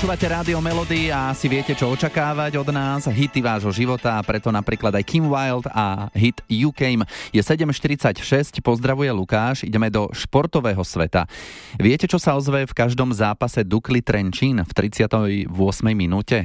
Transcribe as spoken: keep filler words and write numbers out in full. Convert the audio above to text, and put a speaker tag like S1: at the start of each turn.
S1: Počúvate Rádio Melody a asi viete, čo očakávať od nás. Hity vášho života, a preto napríklad aj Kim Wilde a hit You Came. Je sedem štyridsaťšesť, pozdravuje Lukáš, ideme do športového sveta. Viete, čo sa ozve v každom zápase Dukly Trenčín v tridsiatej ôsmej minúte?